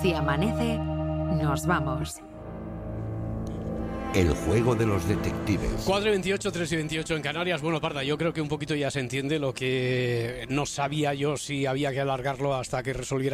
Si amanece, nos vamos. El juego de los detectives. 4:28, 3:28 en Canarias. Bueno, Parda, yo creo que un poquito ya se entiende lo que no sabía yo si había que alargarlo hasta que resolviera